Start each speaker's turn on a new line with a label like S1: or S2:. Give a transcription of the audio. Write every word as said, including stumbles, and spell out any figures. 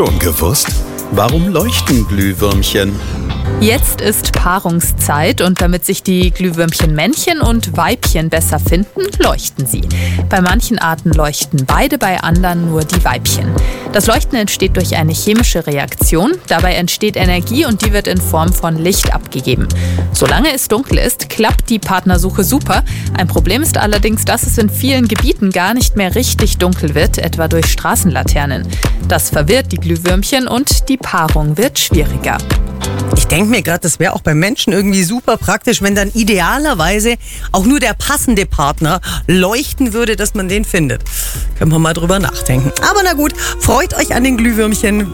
S1: Schon gewusst? Warum leuchten Glühwürmchen?
S2: Jetzt ist Paarungszeit und damit sich die Glühwürmchen Männchen und Weibchen besser finden, leuchten sie. Bei manchen Arten leuchten beide, bei anderen nur die Weibchen. Das Leuchten entsteht durch eine chemische Reaktion. Dabei entsteht Energie und die wird in Form von Licht abgegeben. Solange es dunkel ist, klappt die Partnersuche super. Ein Problem ist allerdings, dass es in vielen Gebieten gar nicht mehr richtig dunkel wird, etwa durch Straßenlaternen. Das verwirrt die Glühwürmchen und die Paarung wird schwieriger.
S3: Ich denke mir gerade, das wäre auch beim Menschen irgendwie super praktisch, wenn dann idealerweise auch nur der passende Partner leuchten würde, dass man den findet. Können wir mal drüber nachdenken. Aber na gut, freut euch an den Glühwürmchen.